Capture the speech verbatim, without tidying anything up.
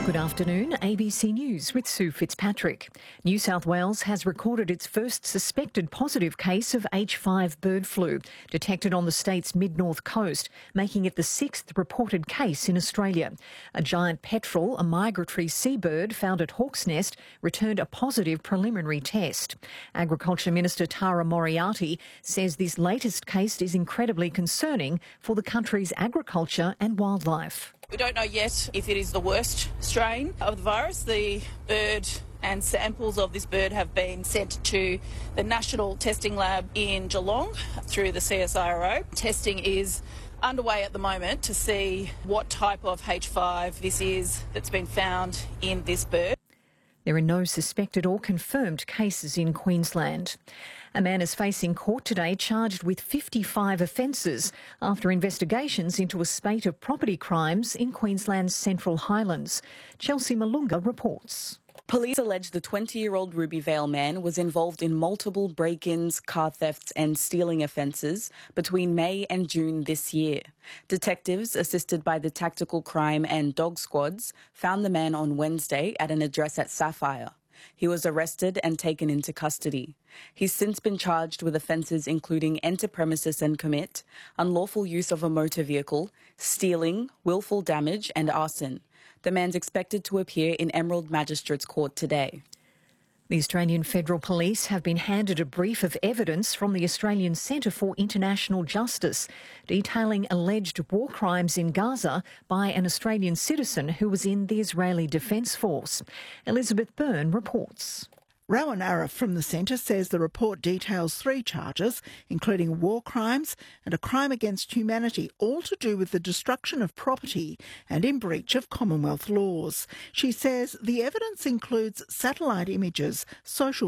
Good afternoon, A B C News with Sue Fitzpatrick. New South Wales has recorded its first suspected positive case of H five bird flu, detected on the state's mid-north coast, making it the sixth reported case in Australia. A giant petrel, a migratory seabird found at Hawk's Nest, returned a positive preliminary test. Agriculture Minister Tara Moriarty says this latest case is incredibly concerning for the country's agriculture and wildlife. We don't know yet if it is the worst strain of the virus. The bird and samples of this bird have been sent to the National Testing Lab in Geelong through the C S I R O. Testing is underway at the moment to see what type of H five this is that's been found in this bird. There are no suspected or confirmed cases in Queensland. A man is facing court today charged with fifty-five offences after investigations into a spate of property crimes in Queensland's Central Highlands. Chelsea Malunga reports. Police allege the twenty-year-old Ruby Vale man was involved in multiple break-ins, car thefts and stealing offences between May and June this year. Detectives, assisted by the Tactical Crime and Dog Squads, found the man on Wednesday at an address at Sapphire. He was arrested and taken into custody. He's since been charged with offences including enter premises and commit, unlawful use of a motor vehicle, stealing, willful damage and arson. The man's expected to appear in Emerald Magistrates Court today. The Australian Federal Police have been handed a brief of evidence from the Australian Centre for International Justice, detailing alleged war crimes in Gaza by an Australian citizen who was in the Israeli Defence Force. Elizabeth Byrne reports. Rowan Arif from the centre says the report details three charges, including war crimes and a crime against humanity, all to do with the destruction of property and in breach of Commonwealth laws. She says the evidence includes satellite images, social